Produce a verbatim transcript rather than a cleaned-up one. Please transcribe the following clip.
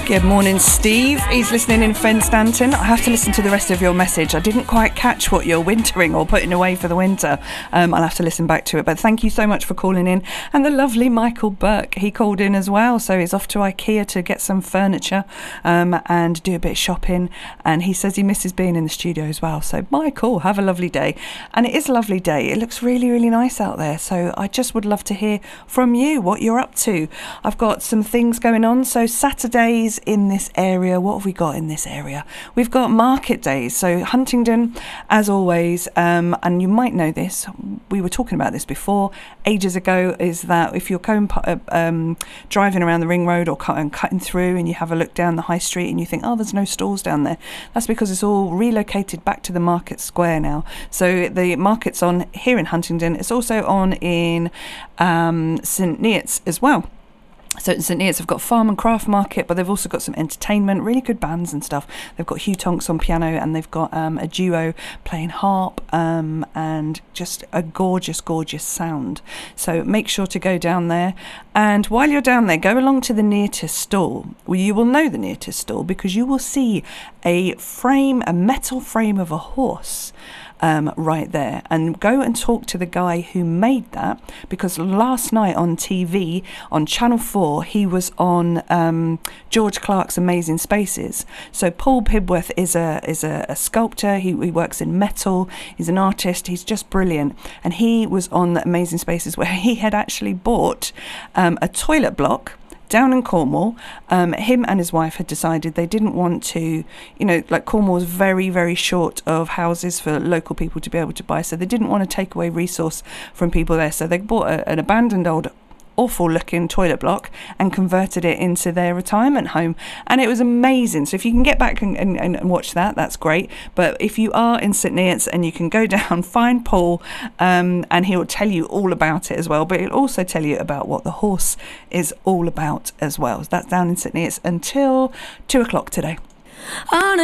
Good morning, Steve. He's listening in Fenstanton. I have to listen to the rest of your message. I didn't quite catch what you're wintering or putting away for the winter. Um, I'll have to listen back to it. But thank you so much for calling in. And the lovely Michael Burke, he called in as well. So he's off to IKEA to get some furniture um, and do a bit of shopping. And he says he misses being in the studio as well. So Michael, have a lovely day. And it is a lovely day. It looks really, really nice out there. So I just would love to hear from you what you're up to. I've got some things going on. So Saturdays in this area, what have we got in this area? We've got market days. So Huntingdon, as always, um, and you might know this, we were talking about this before ages ago, is that if you're going, um, driving around the ring road or cut, cutting through and you have a look down the high street and you think, oh, there's no stalls down there, that's because it's all relocated back to the market square now. So the market's on here in Huntingdon. It's also on in um, St Neots as well. So in St Neots, they've got farm and craft market, but they've also got some entertainment, really good bands and stuff. They've got Hugh Tonks on piano, and they've got um, a duo playing harp, um, and just a gorgeous, gorgeous sound. So make sure to go down there. And while you're down there, go along to the nearest stall. Well, you will know the nearest stall because you will see a frame, a metal frame of a horse. Um, right there, and go and talk to the guy who made that, because last night on T V on Channel four he was on um, George Clark's Amazing Spaces. So Paul Pibworth is a is a, a sculptor. He, he works in metal. He's an artist. He's just brilliant, and he was on Amazing Spaces where he had actually bought um, a toilet block down in Cornwall. Um, him and his wife had decided they didn't want to, you know, like Cornwall was very, very short of houses for local people to be able to buy, so they didn't want to take away resource from people there. So they bought a, an abandoned old awful looking toilet block and converted it into their retirement home, and it was amazing. So if you can get back and, and, and watch that, that's great. But if you are in St Neots and you can go down, find Paul, um, and he'll tell you all about it as well, but he'll also tell you about what the horse is all about as well. That's down in St Neots until two o'clock today. On a